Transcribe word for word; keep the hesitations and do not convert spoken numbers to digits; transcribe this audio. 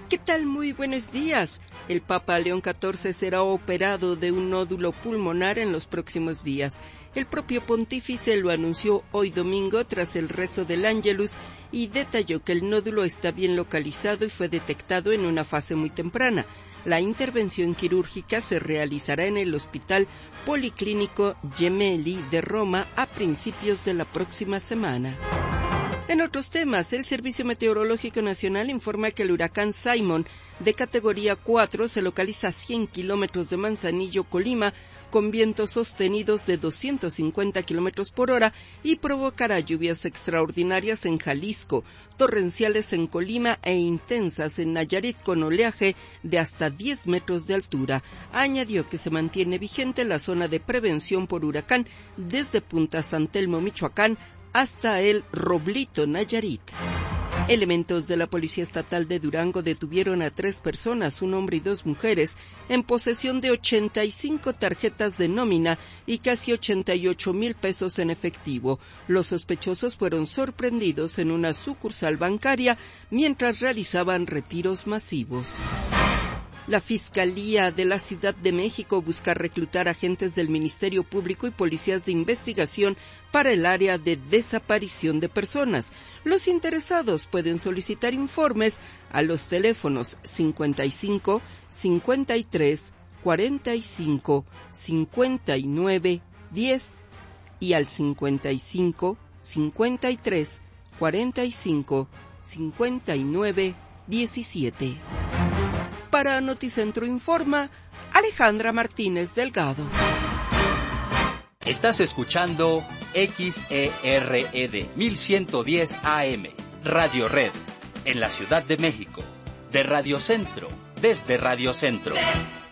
¿Qué tal? Muy buenos días. El Papa León catorce será operado de un nódulo pulmonar en los próximos días. El propio pontífice lo anunció hoy domingo tras el rezo del Ángelus y detalló que el nódulo está bien localizado y fue detectado en una fase muy temprana. La intervención quirúrgica se realizará en el Hospital Policlínico Gemelli de Roma a principios de la próxima semana. En otros temas, el Servicio Meteorológico Nacional informa que el huracán Simon, de categoría cuatro, se localiza a cien kilómetros de Manzanillo, Colima, con vientos sostenidos de doscientos cincuenta kilómetros por hora y provocará lluvias extraordinarias en Jalisco, torrenciales en Colima e intensas en Nayarit con oleaje de hasta diez metros de altura. Añadió que se mantiene vigente la zona de prevención por huracán desde Punta San Telmo, Michoacán, hasta el Roblito, Nayarit. Elementos de la Policía Estatal de Durango detuvieron a tres personas, un hombre y dos mujeres, en posesión de ochenta y cinco tarjetas de nómina y casi ochenta y ocho mil pesos en efectivo. Los sospechosos fueron sorprendidos en una sucursal bancaria mientras realizaban retiros masivos. La Fiscalía de la Ciudad de México busca reclutar agentes del Ministerio Público y policías de investigación para el área de desaparición de personas. Los interesados pueden solicitar informes a los teléfonos cincuenta y cinco, cincuenta y tres, cuarenta y cinco, cincuenta y nueve, diez y al cincuenta y cinco, cincuenta y tres, cuarenta y cinco, cincuenta y nueve, diecisiete. Para Noticentro Informa, Alejandra Martínez Delgado. Estás escuchando X E R E D mil ciento diez A M, Radio Red, en la Ciudad de México, de Radio Centro, desde Radio Centro.